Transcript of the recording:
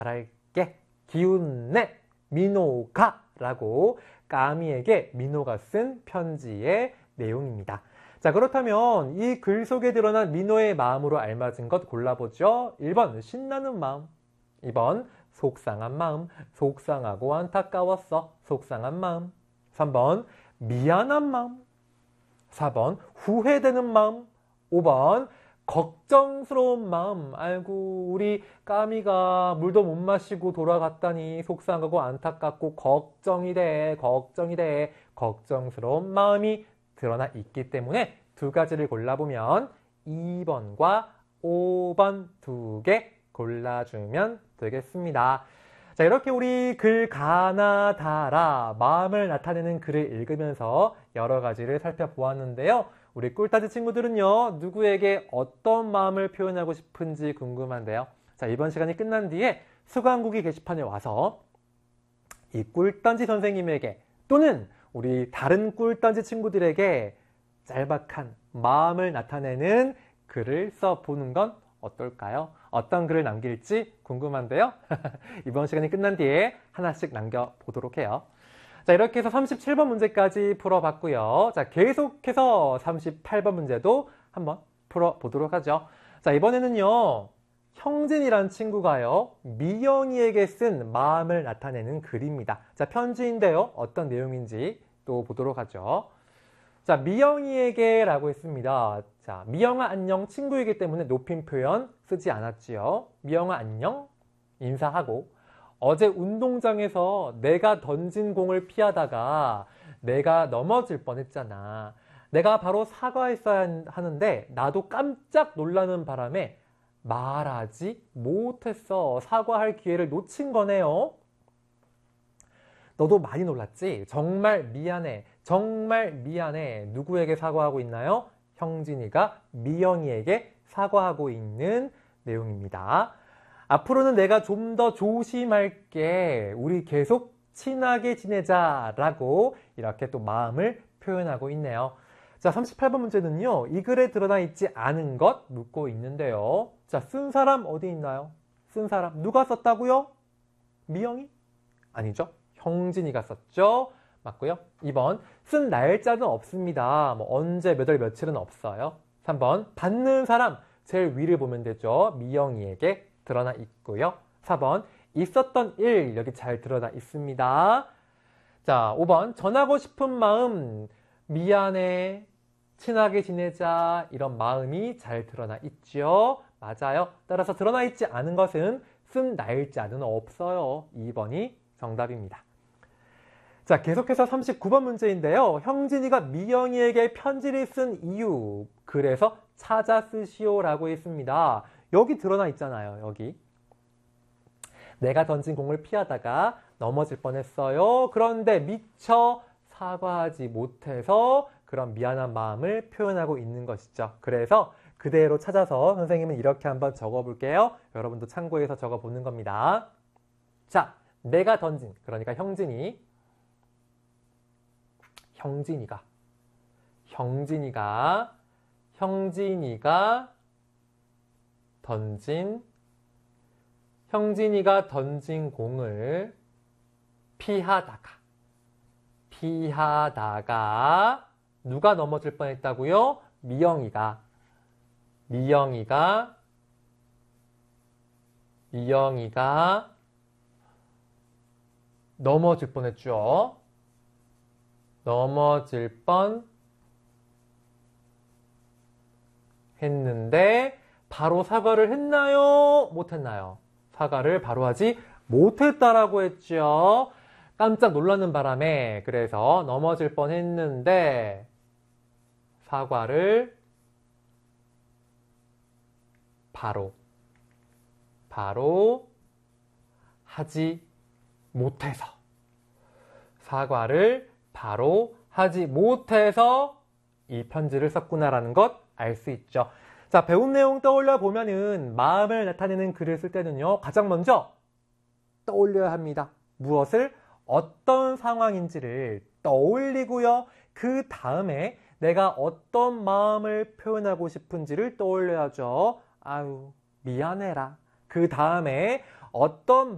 잘할게. 기운내. 민호가 라고 까미에게 민호가 쓴 편지의 내용입니다. 자, 그렇다면 이 글 속에 드러난 민호의 마음으로 알맞은 것 골라보죠. 1번 신나는 마음, 2번 속상한 마음, 속상하고 안타까웠어, 속상한 마음, 3번 미안한 마음, 4번 후회되는 마음, 5번 걱정스러운 마음. 아이고, 우리 까미가 물도 못 마시고 돌아갔다니 속상하고 안타깝고 걱정이 돼, 걱정스러운 마음이 드러나 있기 때문에 두 가지를 골라보면 2번과 5번 두 개 골라주면 되겠습니다. 자, 이렇게 우리 글 가나다라 마음을 나타내는 글을 읽으면서 여러 가지를 살펴보았는데요. 우리 꿀따지 친구들은요, 누구에게 어떤 마음을 표현하고 싶은지 궁금한데요. 자, 이번 시간이 끝난 뒤에 수강국이 게시판에 와서 이 꿀딴지 선생님에게 또는 우리 다른 꿀딴지 친구들에게 짤막한 마음을 나타내는 글을 써보는 건 어떨까요? 어떤 글을 남길지 궁금한데요. 이번 시간이 끝난 뒤에 하나씩 남겨보도록 해요. 자, 이렇게 해서 37번 문제까지 풀어봤고요. 자, 계속해서 38번 문제도 한번 풀어보도록 하죠. 자, 이번에는요, 형진이란 친구가요, 미영이에게 쓴 마음을 나타내는 글입니다. 자, 편지인데요, 어떤 내용인지 또 보도록 하죠. 자, 미영이에게 라고 했습니다. 자, 미영아 안녕, 친구이기 때문에 높임 표현 쓰지 않았지요. 미영아 안녕, 인사하고, 어제 운동장에서 내가 던진 공을 피하다가 내가 넘어질 뻔했잖아. 내가 바로 사과했어야 하는데 나도 깜짝 놀라는 바람에 말하지 못했어. 사과할 기회를 놓친 거네요. 너도 많이 놀랐지? 정말 미안해. 정말 미안해. 누구에게 사과하고 있나요? 형진이가 미영이에게 사과하고 있는 내용입니다. 앞으로는 내가 좀 더 조심할게. 우리 계속 친하게 지내자. 라고 이렇게 또 마음을 표현하고 있네요. 자, 38번 문제는요, 이 글에 드러나 있지 않은 것 묻고 있는데요. 자, 쓴 사람 어디 있나요? 쓴 사람 누가 썼다고요? 미영이? 아니죠. 형진이가 썼죠. 맞고요. 2번 쓴 날짜는 없습니다. 뭐 언제 몇 월 며칠은 없어요. 3번 받는 사람 제일 위를 보면 되죠. 미영이에게 드러나 있고요. 4번 있었던 일 여기 잘 드러나 있습니다. 자, 5번 전하고 싶은 마음 미안해 친하게 지내자 이런 마음이 잘 드러나 있죠. 맞아요. 따라서 드러나 있지 않은 것은 쓴 날짜는 없어요. 2번이 정답입니다. 자, 계속해서 39번 문제인데요. 형진이가 미영이에게 편지를 쓴 이유 그래서 찾아 쓰시오라고 했습니다. 여기 드러나 있잖아요. 여기 내가 던진 공을 피하다가 넘어질 뻔했어요. 그런데 미처 사과하지 못해서 그런 미안한 마음을 표현하고 있는 것이죠. 그래서 그대로 찾아서 선생님은 이렇게 한번 적어볼게요. 여러분도 참고해서 적어보는 겁니다. 자, 내가 던진, 그러니까 형진이가 던진 공을 피하다가 누가 넘어질 뻔했다고요? 미영이가 넘어질 뻔했죠. 넘어질 뻔 했는데 바로 사과를 했나요? 못했나요? 사과를 바로 하지 못했다라고 했죠. 깜짝 놀라는 바람에 그래서 넘어질 뻔 했는데 사과를 바로 하지 못해서 사과를 바로 하지 못해서 이 편지를 썼구나라는 것 알 수 있죠. 자, 배운 내용 떠올려 보면은 마음을 나타내는 글을 쓸 때는요, 가장 먼저 떠올려야 합니다. 무엇을? 어떤 상황인지를 떠올리고요. 그 다음에 내가 어떤 마음을 표현하고 싶은지를 떠올려야죠. 아유, 미안해라. 그 다음에 어떤